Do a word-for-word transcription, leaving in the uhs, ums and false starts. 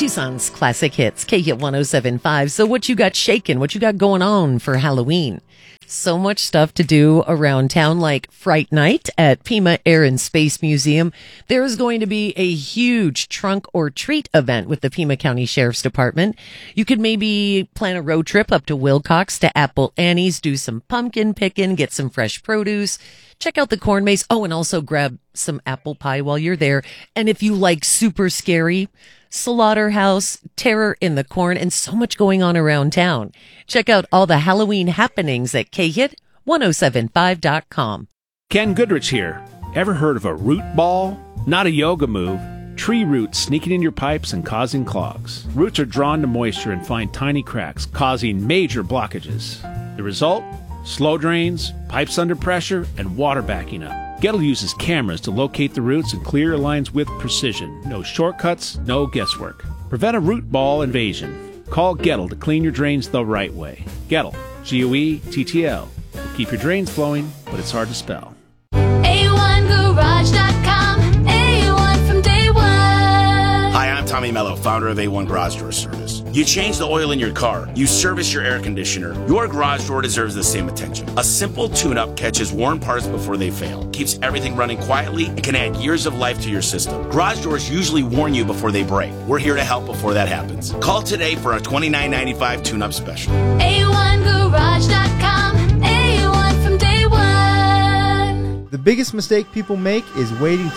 Tucson's Classic Hits, K Hit one oh seven point five. So what you got shaking? What you got going on for Halloween? So much stuff to do around town, like Fright Night at Pima Air and Space Museum. There is going to be a huge trunk or treat event with the Pima County Sheriff's Department. You could maybe plan a road trip up to Wilcox to Apple Annie's, do some pumpkin picking, get some fresh produce, check out the corn maze. Oh, and also grab some apple pie while you're there. And if you like super scary, Slaughterhouse, Terror in the Corn, and so much going on around town. Check out all the Halloween happenings at K Hit ten seventy-five dot com. Ken Goodrich here. Ever heard of a root ball? Not a yoga move. Tree roots sneaking in your pipes and causing clogs. Roots are drawn to moisture and find tiny cracks, causing major blockages. The result? Slow drains, pipes under pressure, and water backing up. Gettle uses cameras to locate the roots and clear your lines with precision. No shortcuts, no guesswork. Prevent a root ball invasion. Call Gettle to clean your drains the right way. Gettle, G O E T T L. Will keep your drains flowing, but it's hard to spell. A one garage dot com, A one from day one. Hi, I'm Tommy Mello, founder of A one Garage Door Service. You change the oil in your car, you service your air conditioner, your garage door deserves the same attention. A simple tune-up catches worn parts before they fail, keeps everything running quietly, and can add years of life to your system. Garage doors usually warn you before they break. We're here to help before that happens. Call today for a twenty-nine ninety-five tune-up special. A one garage dot com, A one from day one. The biggest mistake people make is waiting